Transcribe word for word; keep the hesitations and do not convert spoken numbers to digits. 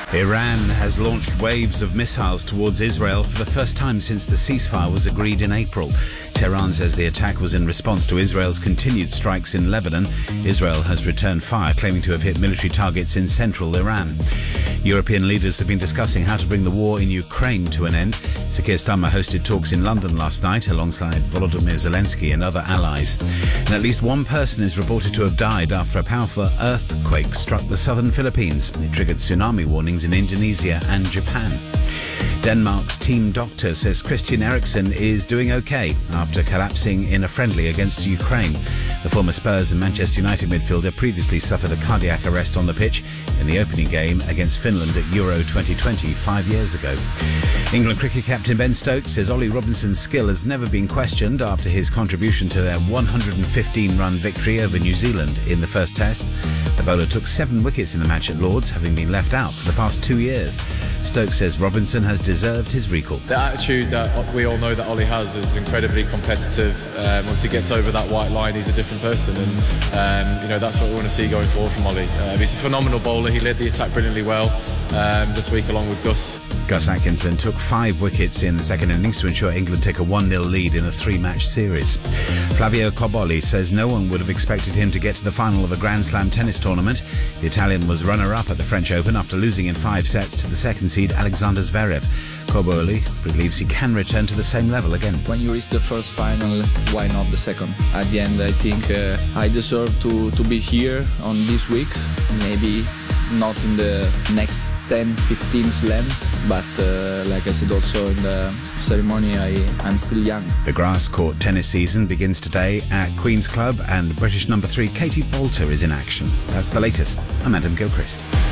Iran has launched waves of missiles towards Israel for the first time since the ceasefire was agreed in April. Tehran says the attack was in response to Israel's continued strikes in Lebanon. Israel has returned fire, claiming to have hit military targets in central Iran. European leaders have been discussing how to bring the war in Ukraine to an end. Sir Keir Starmer hosted talks in London last night alongside Volodymyr Zelensky and other allies. And at least one person is reported to have died after a powerful earthquake struck the southern Philippines. It triggered tsunami warnings in Indonesia and Japan. Denmark's team doctor says Christian Eriksen is doing okay after collapsing in a friendly against Ukraine. The former Spurs and Manchester United midfielder previously suffered a cardiac arrest on the pitch in the opening game against Finland at Euro twenty twenty five years ago. England cricket captain Ben Stokes says Ollie Robinson's skill has never been questioned after his contribution to their one hundred fifteen run victory over New Zealand in the first test. The bowler took seven wickets in the match at Lords, having been left out for the past two years. Stokes says Robinson has deserved his recall. The attitude that we all know that Ollie has is incredibly competitive. Um, once he gets over that white line, he's a different person, and um, you know that's what we want to see going forward from Ollie. Uh, he's a phenomenal bowler. He led the attack brilliantly well um, this week along with Gus. Gus Atkinson took five wickets in the second innings to ensure England take a one nil lead in a three-match series. Flavio Cobolli says no one would have expected him to get to the final of a Grand Slam tennis tournament. The Italian was runner-up at the French Open after losing in five sets to the second seed Alexander Zverev. Cobolli believes he can return to the same level again. When you reach the first final, why not the second? At the end, I think uh, I deserve to, to be here on this week. Maybe not in the next ten, fifteen slams, but uh, like I said also in the ceremony, I, I'm still young. The grass court tennis season begins today at Queen's Club, and the British number three Katie Boulter is in action. That's the latest. I'm Adam Gilchrist.